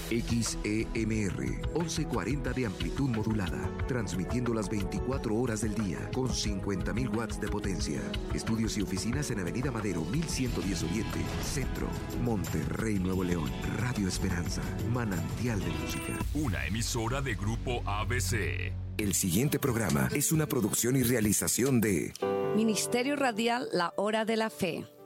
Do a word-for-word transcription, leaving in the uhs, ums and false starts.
X E M R, once cuarenta de amplitud modulada, transmitiendo las veinticuatro horas del día con cincuenta mil watts de potencia. Estudios y oficinas en Avenida Madero, mil ciento diez Oriente, Centro, Monterrey, Nuevo León. Radio Esperanza, manantial de música. Una emisora de Grupo A B C. El siguiente programa es una producción y realización de Ministerio Radial La Hora de la Fe.